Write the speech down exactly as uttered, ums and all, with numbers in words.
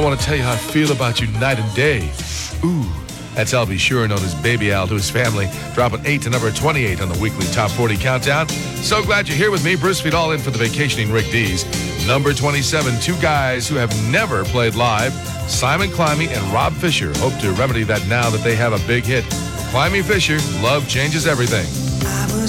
I want to tell you how I feel about you night and day. Ooh, that's Al B. Sure, known as Baby Al, to his family, dropping eight to number twenty-eight on the weekly Top forty Countdown. So glad you're here with me. Bruce Feet all in for the vacationing Rick Dees. Number twenty-seven, two guys who have never played live, Simon Climby and Rob Fisher, hope to remedy that now that they have a big hit. Climby Fisher, Love Changes Everything. I was